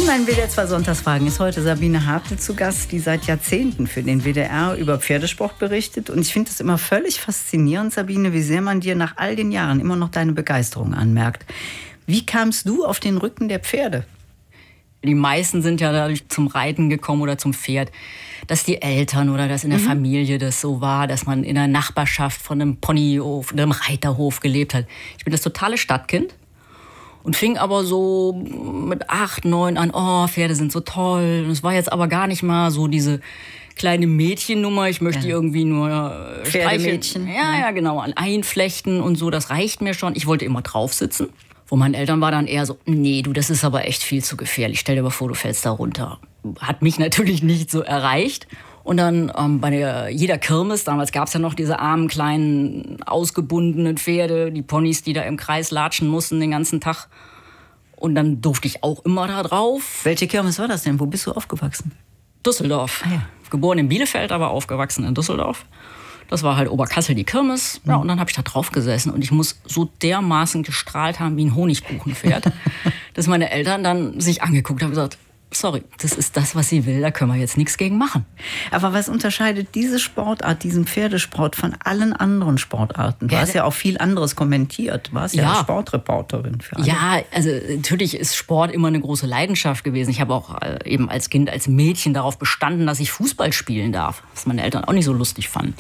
meinen WDR 2 Sonntagsfragen ist heute Sabine Hartl zu Gast, die seit Jahrzehnten für den WDR über Pferdesport berichtet. Und ich finde es immer völlig faszinierend, Sabine, wie sehr man dir nach all den Jahren immer noch deine Begeisterung anmerkt. Wie kamst du auf den Rücken der Pferde? Die meisten sind ja dadurch zum Reiten gekommen oder zum Pferd, dass die Eltern oder dass in der Familie das so war, dass man in der Nachbarschaft von einem Ponyhof, einem Reiterhof gelebt hat. Ich bin das totale Stadtkind und fing aber so mit 8, 9 an, oh, Pferde sind so toll. Und es war jetzt aber gar nicht mal so diese kleine Mädchennummer, ich möchte irgendwie nur Pferdemädchen. Ja, genau, einflechten und so, das reicht mir schon. Ich wollte immer drauf sitzen. Von meinen Eltern war dann eher so, nee, du, das ist aber echt viel zu gefährlich. Stell dir mal vor, du fällst da runter. Hat mich natürlich nicht so erreicht. Und dann bei jeder Kirmes, damals gab es ja noch diese armen, kleinen, ausgebundenen Pferde, die Ponys, die da im Kreis latschen mussten den ganzen Tag. Und dann durfte ich auch immer da drauf. Welche Kirmes war das denn? Wo bist du aufgewachsen? Düsseldorf. Ah, ja. Geboren in Bielefeld, aber aufgewachsen in Düsseldorf. Das war halt Oberkassel, die Kirmes. Ja, und dann habe ich da drauf gesessen und ich muss so dermaßen gestrahlt haben wie ein Honigkuchenpferd, dass meine Eltern dann sich angeguckt haben und gesagt, sorry, das ist das, was sie will, da können wir jetzt nichts gegen machen. Aber was unterscheidet diese Sportart, diesen Pferdesport von allen anderen Sportarten? Du hast ja auch viel anderes kommentiert. Du warst ja Sportreporterin für alle. Ja, also natürlich ist Sport immer eine große Leidenschaft gewesen. Ich habe auch eben als Kind, als Mädchen darauf bestanden, dass ich Fußball spielen darf, was meine Eltern auch nicht so lustig fanden.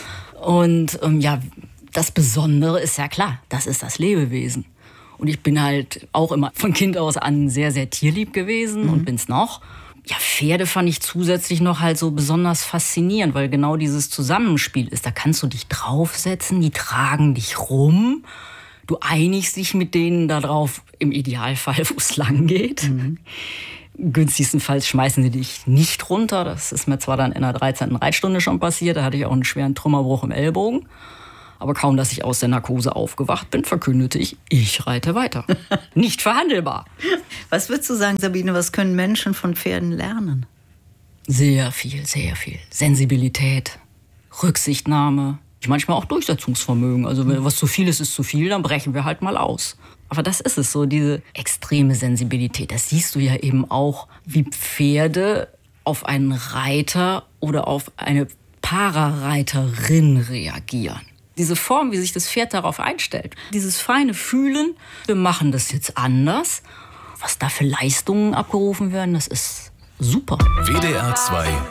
Und das Besondere ist ja klar, das ist das Lebewesen. Und ich bin halt auch immer von Kind aus an sehr, sehr tierlieb gewesen und bin's noch. Ja, Pferde fand ich zusätzlich noch halt so besonders faszinierend, weil genau dieses Zusammenspiel ist. Da kannst du dich draufsetzen, die tragen dich rum. Du einigst dich mit denen da drauf, im Idealfall, wo es lang geht. Günstigstenfalls schmeißen sie dich nicht runter. Das ist mir zwar dann in der 13. Reitstunde schon passiert, da hatte ich auch einen schweren Trümmerbruch im Ellbogen. Aber kaum, dass ich aus der Narkose aufgewacht bin, verkündete ich reite weiter. Nicht verhandelbar. Was würdest du sagen, Sabine, was können Menschen von Pferden lernen? Sehr viel, sehr viel. Sensibilität, Rücksichtnahme, manchmal auch Durchsetzungsvermögen. Also was zu viel ist zu viel, dann brechen wir halt mal aus. Aber das ist es so, diese extreme Sensibilität. Das siehst du ja eben auch, wie Pferde auf einen Reiter oder auf eine Parareiterin reagieren. Diese Form, wie sich das Pferd darauf einstellt, dieses feine Fühlen, wir machen das jetzt anders. Was da für Leistungen abgerufen werden, das ist super. WDR 2